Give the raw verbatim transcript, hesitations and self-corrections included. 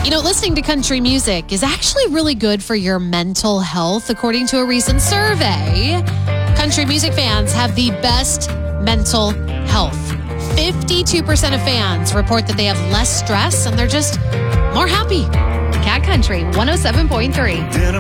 You know, listening to country music is actually really good for your mental health, according to a recent survey. Country music fans have the best mental health. fifty-two percent of fans report that they have less stress and they're just more happy. Cat Country one oh seven point three.